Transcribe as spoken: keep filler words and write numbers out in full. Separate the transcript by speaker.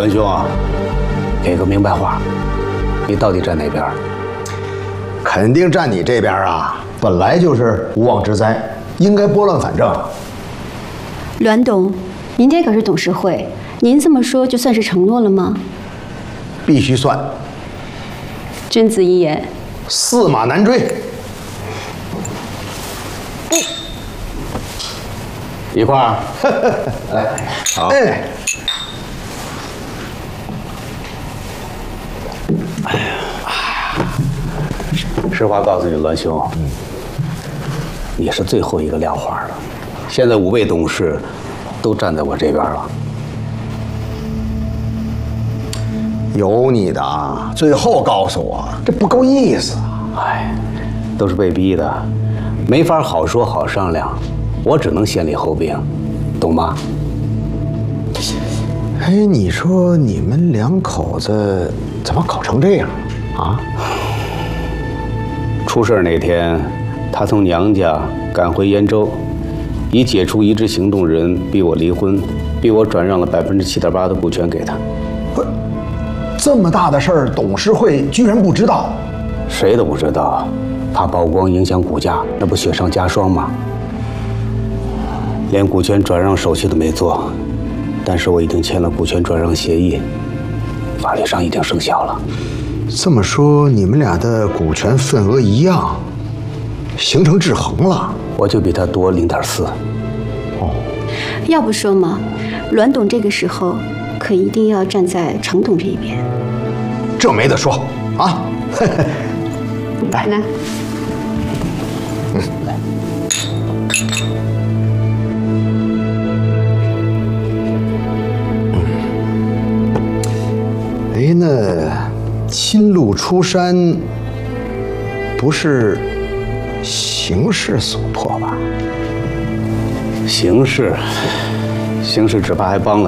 Speaker 1: 栾兄啊，给个明白话，你到底站哪边？
Speaker 2: 肯定站你这边啊！本来就是无妄之灾，应该拨乱反正。
Speaker 3: 栾董，明天可是董事会，您这么说就算是承诺了吗？
Speaker 2: 必须算。
Speaker 3: 君子一言，
Speaker 2: 驷马难追。
Speaker 1: 一块儿，来，好。
Speaker 2: 哎，
Speaker 1: 哎呀，实话告诉你，栾兄，嗯，你是最后一个撂话的。现在五位董事都站在我这边了。
Speaker 2: 有你的啊！最后告诉我，这不够意思啊！
Speaker 1: 哎，都是被逼的，没法好说好商量，我只能先礼后兵，懂吗？
Speaker 2: 哎，你说你们两口子怎么搞成这样啊？
Speaker 1: 出事那天，他从娘家赶回兖州，以解除一致行动人逼我离婚，逼我转让了百分之七点八的股权给他。
Speaker 2: 不，这么大的事儿，董事会居然不知道？
Speaker 1: 谁都不知道，怕曝光影响股价，那不雪上加霜吗？连股权转让手续都没做，但是我已经签了股权转让协议，法律上已经生效了。
Speaker 2: 这么说，你们俩的股权份额一样，形成制衡了？
Speaker 1: 我就比他多零点四。
Speaker 2: 哦，
Speaker 3: 要不说嘛，栾董这个时候可一定要站在程董这一边。
Speaker 2: 这没得说啊！来
Speaker 3: 来，
Speaker 2: 嗯，来。哎，那亲路出山，不是形势所迫吧？
Speaker 1: 形势，形势只怕还帮了